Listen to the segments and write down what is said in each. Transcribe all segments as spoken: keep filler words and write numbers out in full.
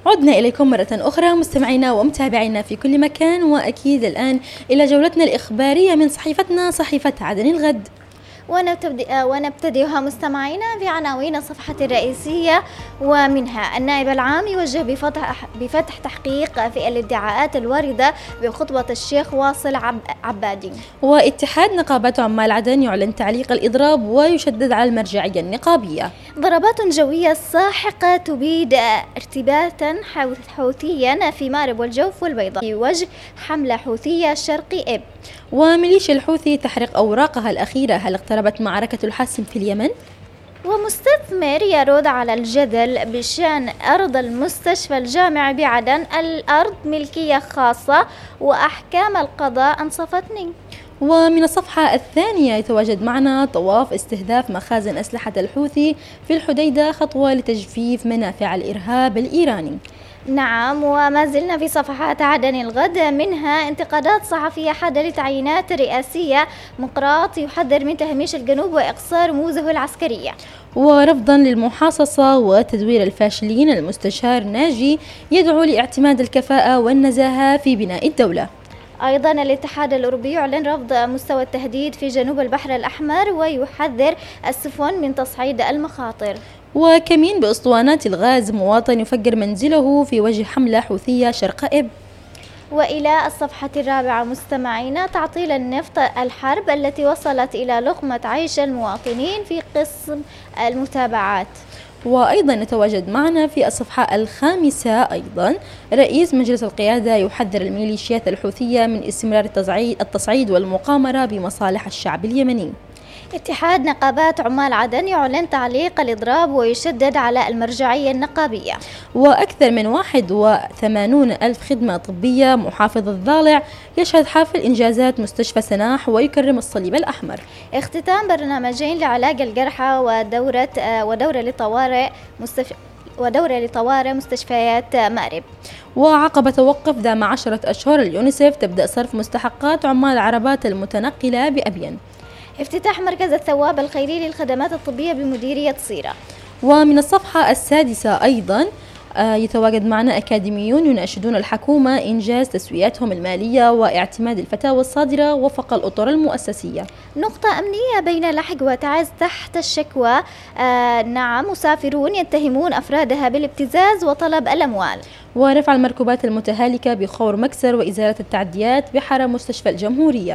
عدنا إليكم مرة أخرى مستمعينا ومتابعينا في كل مكان، وأكيد الآن إلى جولتنا الإخبارية من صحيفتنا صحيفة عدن الغد، ونبتدئ ونبتدئها مستمعينا بعناوين الصفحة الرئيسية، ومنها النائب العام يوجه بفتح, بفتح تحقيق في الادعاءات الواردة بخطبة الشيخ واصل عب عبادي. واتحاد نقابات عمال عدن يعلن تعليق الإضراب ويشدد على المرجعية النقابية. ضربات جوية ساحقة تبيد ارتباطا حوثيا في مأرب والجوف والبيضاء في وجه حملة حوثية شرقي إب. وميليشيا الحوثي تحرق أوراقها الأخيرة، هل اقتربت معركة الحسم في اليمن؟ ومستثمر يرد على الجدل بشأن أرض المستشفى الجامعي بعدن، الأرض ملكية خاصة وأحكام القضاء أنصفتني. ومن الصفحة الثانية يتواجد معنا طواف استهداف مخازن أسلحة الحوثي في الحديدة، خطوة لتجفيف منافع الإرهاب الإيراني. نعم، وما زلنا في صفحات عدن الغد، منها انتقادات صحفية حادة لتعيينات رئاسية، مقراط يحذر من تهميش الجنوب وإقصاء رموزه العسكرية. ورفضا للمحاصصة وتدوير الفاشلين، المستشار ناجي يدعو لاعتماد الكفاءة والنزاهة في بناء الدولة. أيضا الاتحاد الأوروبي يعلن رفض مستوى التهديد في جنوب البحر الأحمر ويحذر السفن من تصعيد المخاطر. وكمين بأسطوانات الغاز، مواطن يفجر منزله في وجه حملة حوثية شرق إب. وإلى الصفحة الرابعة مستمعينا، تعطيل النفط الحرب التي وصلت إلى لقمة عيش المواطنين في قسم المتابعات. وأيضا يتواجد معنا في الصفحة الخامسة أيضا رئيس مجلس القيادة يحذر الميليشيات الحوثية من استمرار التصعيد والمقامرة بمصالح الشعب اليمني. اتحاد نقابات عمال عدن يعلن تعليق الإضراب ويشدد على المرجعية النقابية. وأكثر من واحد وثمانون ألف خدمة طبية، محافظ الضالع يشهد حافل إنجازات مستشفى سناح ويكرم الصليب الأحمر. اختتام برنامجين لعلاج الجرحى ودورة ودورة لطوارئ مستشفى ودورة لطوارئ مستشفيات مأرب. وعقب توقف دام عشرة أشهر اليونيسف تبدأ صرف مستحقات عمال العربات المتنقلة بأبين. افتتاح مركز الثواب الخيري للخدمات الطبية بمديرية صيرة. ومن الصفحة السادسة أيضا يتواجد معنا أكاديميون يناشدون الحكومة إنجاز تسوياتهم المالية واعتماد الفتاوى الصادرة وفق الأطر المؤسسية. نقطة أمنية بين لحق وتعز تحت الشكوى. آه نعم، مسافرون يتهمون أفرادها بالابتزاز وطلب الأموال. ورفع المركوبات المتهالكة بخور مكسر وإزالة التعديات بحرم مستشفى الجمهورية.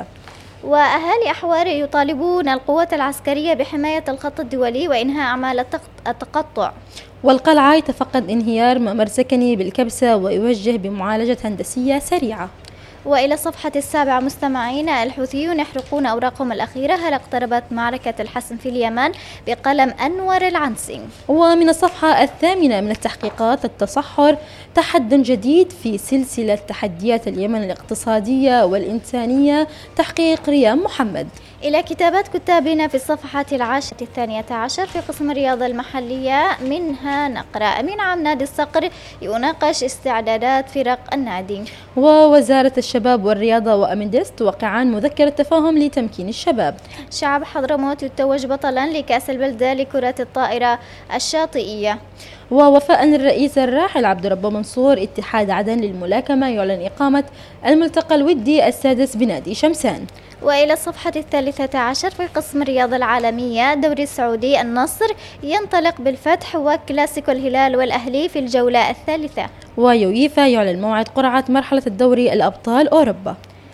وأهالي أحوار يطالبون القوات العسكرية بحماية الخط الدولي وإنهاء أعمال التقطع. والقلعة يتفقد انهيار ممر سكني بالكبسة ويوجه بمعالجة هندسية سريعة. وإلى الصفحة السابعة مستمعين، الحوثيون يحرقون أوراقهم الأخيرة، هل اقتربت معركة الحسم في اليمن بقلم أنور العنسي. ومن الصفحة الثامنة من التحقيقات، التصحر تحد جديد في سلسلة تحديات اليمن الاقتصادية والإنسانية، تحقيق ريام محمد. إلى كتابات كتابنا في الصفحة العاشرة الثانية عشر في قسم الرياضة المحلية، منها نقرأ أمين عام نادي الصقر يناقش استعدادات فرق النادي. ووزارة الشباب والرياضة وأمندس توقعان مذكرة تفاهم لتمكين الشباب. شعب حضرموت يتوج بطلا لكأس البلدة لكرة الطائرة الشاطئية. ووفاء الرئيس الراحل عبد الرب منصور، اتحاد عدن للملاكمة يعلن إقامة الملتقى الودي السادس بنادي شمسان. وإلى الصفحة الثالثة عشر في قسم الرياضة العالمية، دوري السعودي النصر ينطلق بالفتح وكلاسيكو الهلال والأهلي في الجولة الثالثة. ويويفا يعلن موعد قرعة مرحلة الدوري الأبطال أوروبا.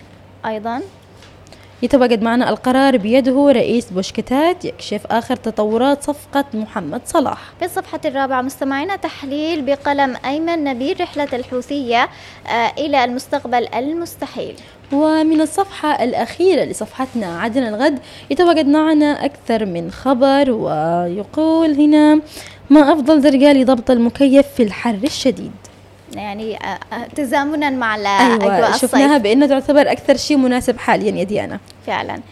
أيضا يتواجد معنا القرار بيده رئيس بوشكتات يكشف آخر تطورات صفقة محمد صلاح. في الصفحة الرابعة مستمعينا، تحليل بقلم أيمن نبيل رحلة الحوثية آه إلى المستقبل المستحيل. ومن الصفحة الأخيرة لصفحتنا عدن الغد يتواجد معنا أكثر من خبر، ويقول هنا: ما أفضل درجة لضبط المكيف في الحر الشديد؟ يعني تزامنا مع الأجواء أيوة، الصيف. شفناها بأنه تعتبر أكثر شيء مناسب حاليا يا ديانا. فعلا.